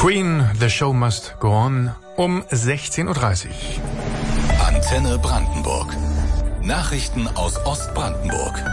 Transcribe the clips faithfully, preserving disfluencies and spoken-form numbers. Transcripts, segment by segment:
Queen, The Show Must Go On, um sechzehn Uhr dreißig. Antenne Brandenburg. Nachrichten aus Ostbrandenburg.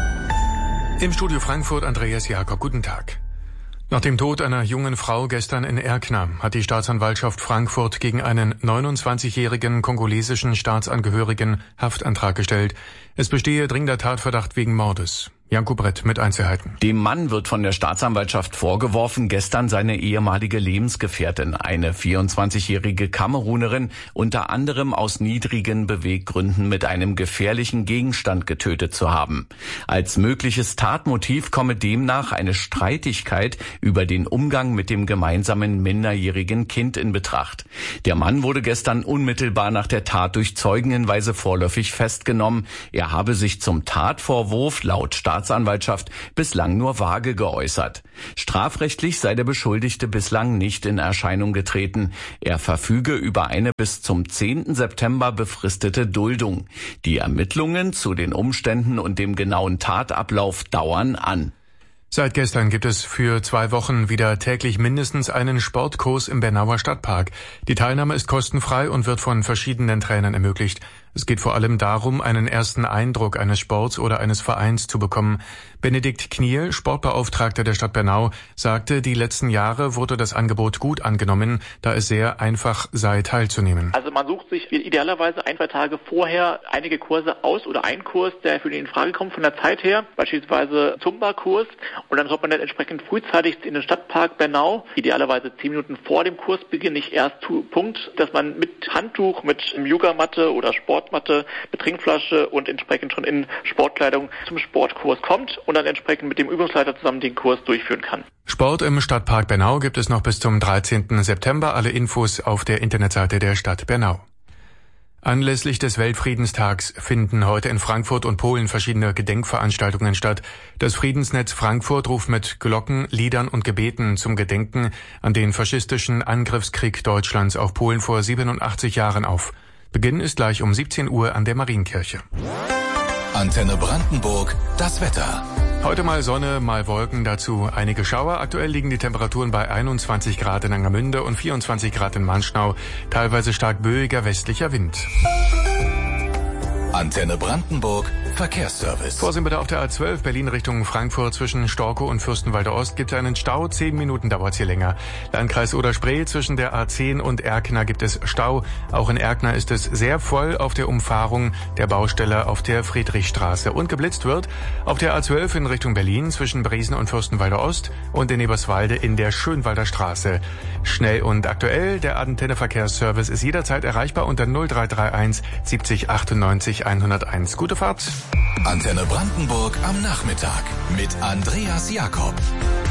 Im Studio Frankfurt Andreas Jakob. Guten Tag. Nach dem Tod einer jungen Frau gestern in Erkner hat die Staatsanwaltschaft Frankfurt gegen einen neunundzwanzigjährigen kongolesischen Staatsangehörigen Haftantrag gestellt. Es bestehe dringender Tatverdacht wegen Mordes. Janko Brett mit Einzelheiten. Dem Mann wird von der Staatsanwaltschaft vorgeworfen, gestern seine ehemalige Lebensgefährtin, eine vierundzwanzigjährige Kamerunerin, unter anderem aus niedrigen Beweggründen mit einem gefährlichen Gegenstand getötet zu haben. Als mögliches Tatmotiv komme demnach eine Streitigkeit über den Umgang mit dem gemeinsamen minderjährigen Kind in Betracht. Der Mann wurde gestern unmittelbar nach der Tat durch Zeugenhinweise vorläufig festgenommen. Er habe sich zum Tatvorwurf laut Staatsanwaltschaft bislang nur vage geäußert. Strafrechtlich sei der Beschuldigte bislang nicht in Erscheinung getreten. Er verfüge über eine bis zum zehnten September befristete Duldung. Die Ermittlungen zu den Umständen und dem genauen Tatablauf dauern an. Seit gestern gibt es für zwei Wochen wieder täglich mindestens einen Sportkurs im Bernauer Stadtpark. Die Teilnahme ist kostenfrei und wird von verschiedenen Trainern ermöglicht. Es geht vor allem darum, einen ersten Eindruck eines Sports oder eines Vereins zu bekommen. Benedikt Kniel, Sportbeauftragter der Stadt Bernau, sagte, die letzten Jahre wurde das Angebot gut angenommen, da es sehr einfach sei, teilzunehmen. Also man sucht sich idealerweise ein, zwei Tage vorher einige Kurse aus oder einen Kurs, der für ihn in Frage kommt von der Zeit her, beispielsweise Zumba-Kurs. Und dann kommt man dann entsprechend frühzeitig in den Stadtpark Bernau, idealerweise zehn Minuten vor dem Kursbeginn, nicht erst zu Punkt, dass man mit Handtuch, mit Yogamatte oder Sportmatte, mit Trinkflasche und entsprechend schon in Sportkleidung zum Sportkurs kommt und dann entsprechend mit dem Übungsleiter zusammen den Kurs durchführen kann. Sport im Stadtpark Bernau gibt es noch bis zum dreizehnten September. Alle Infos auf der Internetseite der Stadt Bernau. Anlässlich des Weltfriedenstags finden heute in Frankfurt und Polen verschiedene Gedenkveranstaltungen statt. Das Friedensnetz Frankfurt ruft mit Glocken, Liedern und Gebeten zum Gedenken an den faschistischen Angriffskrieg Deutschlands auf Polen vor siebenundachtzig Jahren auf. Beginn ist gleich um siebzehn Uhr an der Marienkirche. Antenne Brandenburg, das Wetter. Heute mal Sonne, mal Wolken, dazu einige Schauer. Aktuell liegen die Temperaturen bei einundzwanzig Grad in Angermünde und vierundzwanzig Grad in Manschnau. Teilweise stark böiger westlicher Wind. Antenne Brandenburg, Verkehrsservice. Vorsicht bitte auf der A zwölf Berlin Richtung Frankfurt zwischen Storkow und Fürstenwalder Ost gibt es einen Stau. Zehn Minuten dauert es hier länger. Landkreis Oder-Spree zwischen der A zehn und Erkner gibt es Stau. Auch in Erkner ist es sehr voll auf der Umfahrung der Baustelle auf der Friedrichstraße. Und geblitzt wird auf der A zwölf in Richtung Berlin zwischen Bresen und Fürstenwalder Ost und in Eberswalde in der Schönwalder Straße. Schnell und aktuell, der Antenne Verkehrsservice ist jederzeit erreichbar unter null drei drei eins siebzig achtundneunzig hunderteins. Gute Fahrt. Antenne Brandenburg am Nachmittag mit Andreas Jakob.